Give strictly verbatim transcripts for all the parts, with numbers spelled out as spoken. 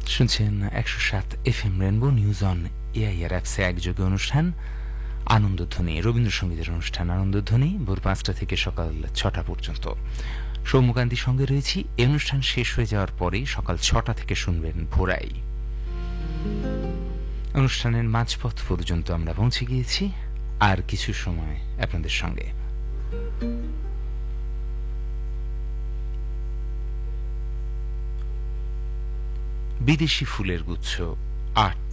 শুনছেন একশো সাত F M rainbow news on AIR অ্যাপসে একযোগে অনুষ্ঠান আনন্দধ্বনি, রবীন্দ্রসঙ্গীতের অনুষ্ঠান আনন্দধ্বনি ভোর পাঁচটা থেকে সকাল ছটা পর্যন্ত। সৌম্যকান্তির সঙ্গে রয়েছি। এই অনুষ্ঠান শেষ হয়ে যাওয়ার পরে সকাল ছটা থেকে শুনবেন ভোরাই। অনুষ্ঠানের মাঝপথ পর্যন্ত আমরা পৌঁছে গিয়েছি, আর কিছু সময় আপনাদের সঙ্গে। বিদেশি ফুলের গুচ্ছ আট।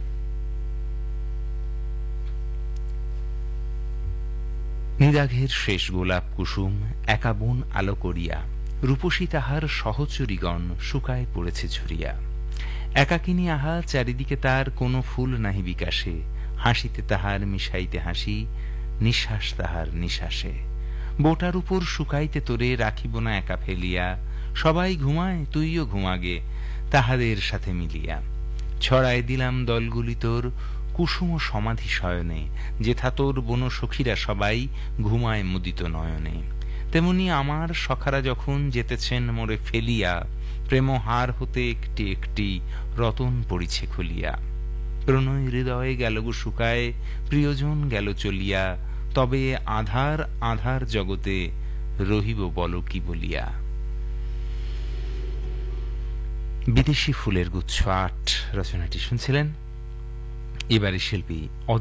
নিদাঘের শেষ গোলাপ কুসুম একা বন আলো করিয়া, রূপসী তাহার সহচরীগণ শুকায় পড়েছে ঝরিয়া। একাকিনী আহা চারিদিকে তার কোনো ফুল নাহি বিকাশে, হাসিতে তাহার মিশাইতে হাসি, নিঃশ্বাস তাহার নিঃশ্বাসে। বোটার উপর শুকাইতে তোরে রাখিব না একা ফেলিয়া, সবাই ঘুমায় তুইও ঘুমাগে তাহাদের সাথে মিলিয়া। ছড়ায় দিলাম দলগুলি তোর কুসুম সমাধি শয়নে, যেথা তোর বন সখীরা সবাই ঘুমায় মুদিত নয়নে। তেমনি আমার সখারা যখন যেতেছেন মোরে ফেলিয়া, প্রেমহার হতে একটি একটি রতন পড়িছে খুলিয়া। প্রণয় হৃদয়ে গেল গো শুকায়, প্রিয়জন গেল চলিয়া, তবে আধার আধার জগতে রহিব বল কি বলিয়া। বিদেশি ফুলের গুচ্ছ আট রচনাটি শুনছিলেন। এবারে শিল্পী